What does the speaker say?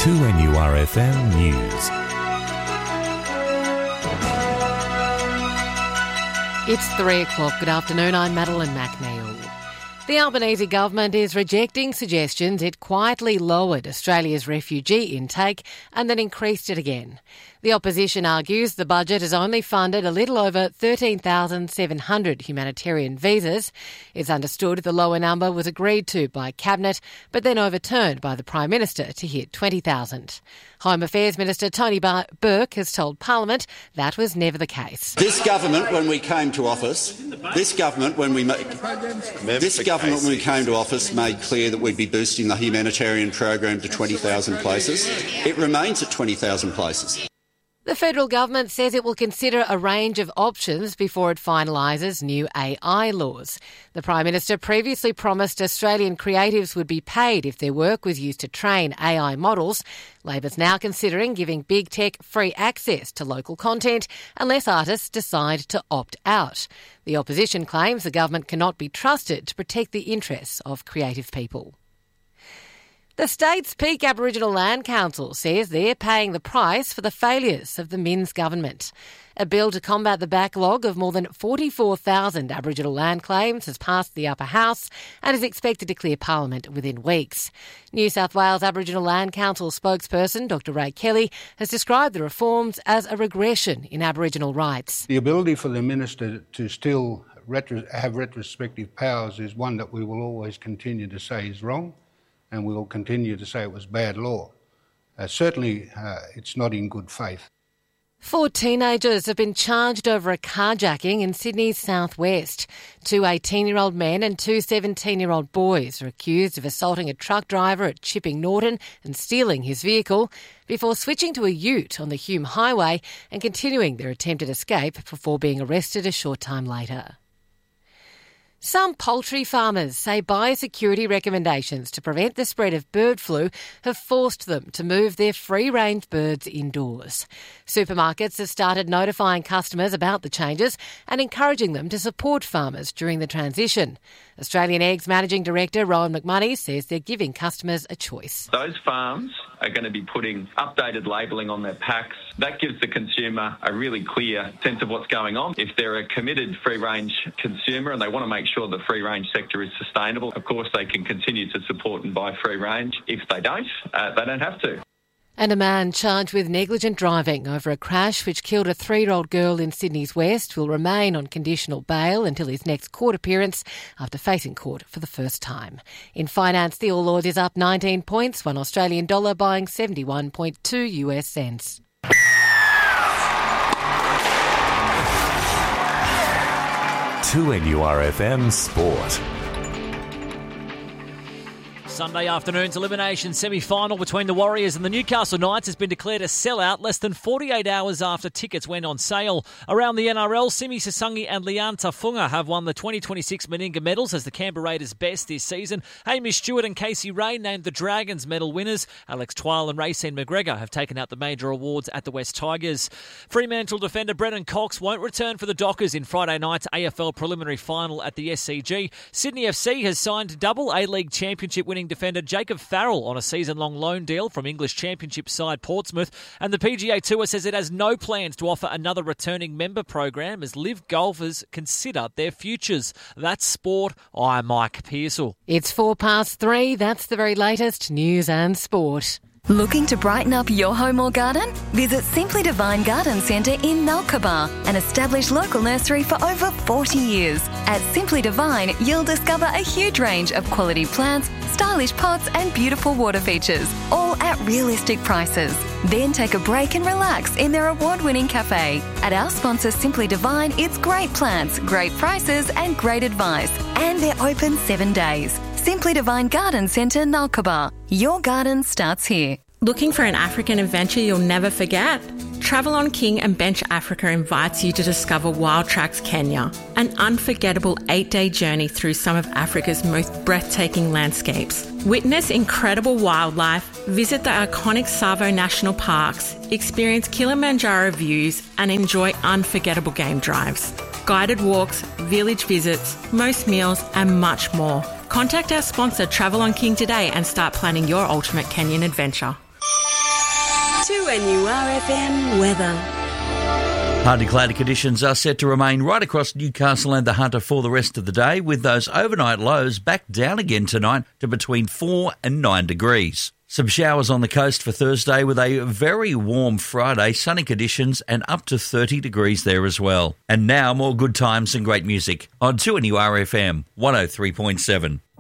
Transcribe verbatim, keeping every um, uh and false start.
two N U R F M News. It's three o'clock. Good afternoon. I'm Madeline McNeil. The Albanese government is rejecting suggestions it quietly lowered Australia's refugee intake and then increased it again. The opposition argues the budget has only funded a little over thirteen thousand seven hundred humanitarian visas. It's understood the lower number was agreed to by Cabinet, but then overturned by the Prime Minister to hit twenty thousand. Home Affairs Minister Tony Burke has told Parliament that was never the case. This government, when we came to office, this government, when we this government, when we came to office, made clear that we'd be boosting the humanitarian program to twenty thousand places. It remains at twenty thousand places. The federal government says it will consider a range of options before it finalises new A I laws. The Prime Minister previously promised Australian creatives would be paid if their work was used to train A I models. Labor's now considering giving big tech free access to local content unless artists decide to opt out. The opposition claims the government cannot be trusted to protect the interests of creative people. The state's peak Aboriginal Land Council says they're paying the price for the failures of the Minns government. A bill to combat the backlog of more than forty-four thousand Aboriginal land claims has passed the upper house and is expected to clear Parliament within weeks. New South Wales Aboriginal Land Council spokesperson Doctor Ray Kelly has described the reforms as a regression in Aboriginal rights. The ability for the minister to still retro- have retrospective powers is one that we will always continue to say is wrong, and we will continue to say it was bad law. Uh, certainly, uh, it's not in good faith. Four teenagers have been charged over a carjacking in Sydney's southwest. Two eighteen-year-old men and two seventeen-year-old boys are accused of assaulting a truck driver at Chipping Norton and stealing his vehicle before switching to a ute on the Hume Highway and continuing their attempted escape before being arrested a short time later. Some poultry farmers say biosecurity recommendations to prevent the spread of bird flu have forced them to move their free-range birds indoors. Supermarkets have started notifying customers about the changes and encouraging them to support farmers during the transition. Australian Eggs Managing Director Rowan McMoney says they're giving customers a choice. Those farms are going to be putting updated labelling on their packs. That gives the consumer a really clear sense of what's going on. If they're a committed free-range consumer and they want to make sure the free-range sector is sustainable, of course they can continue to support and buy free-range. If they don't, uh, they don't have to. And a man charged with negligent driving over a crash which killed a three-year-old girl in Sydney's West will remain on conditional bail until his next court appearance after facing court for the first time. In finance, the All Ords is up nineteen points, one Australian dollar buying seventy-one point two U S cents. two N U R F M Sport. Sunday afternoon's elimination semi-final between the Warriors and the Newcastle Knights has been declared a sellout less than forty-eight hours after tickets went on sale. Around the N R L, Simi Sasungi and Lian Tafunga have won the twenty twenty-six Meninga medals as the Canberra Raiders' best this season. Hamish Stewart and Casey Ray named the Dragons medal winners. Alex Twile and Racine McGregor have taken out the major awards at the West Tigers. Fremantle defender Brennan Cox won't return for the Dockers in Friday night's A F L preliminary final at the S C G. Sydney F C has signed double A-League championship winning defender Jacob Farrell on a season-long loan deal from English Championship side Portsmouth, and the P G A Tour says it has no plans to offer another returning member program as live golfers consider their futures. That's sport. I'm Mike Pearsall. It's four past three. That's the very latest news and sport. Looking to brighten up your home or garden? Visit Simply Divine Garden Centre in Nulkaba, an established local nursery for over forty years. At Simply Divine, you'll discover a huge range of quality plants, stylish pots and beautiful water features, all at realistic prices. Then take a break and relax in their award-winning cafe. At our sponsor Simply Divine, it's great plants, great prices and great advice. And they're open seven days. Simply Divine Garden Centre, Nulkaba. Your garden starts here. Looking for an African adventure you'll never forget? Travel on King and Bench Africa invites you to discover Wild Tracks Kenya, an unforgettable eight-day journey through some of Africa's most breathtaking landscapes. Witness incredible wildlife, visit the iconic Tsavo National Parks, experience Kilimanjaro views, and enjoy unforgettable game drives. Guided walks, village visits, most meals, and much more. Contact our sponsor Travel on King today and start planning your ultimate Kenyan adventure. two N U R F M weather. Partly cloudy conditions are set to remain right across Newcastle and the Hunter for the rest of the day, with those overnight lows back down again tonight to between four and nine degrees. Some showers on the coast for Thursday with a very warm Friday, sunny conditions and up to thirty degrees there as well. And now more good times and great music on two N U R F M one oh three point seven.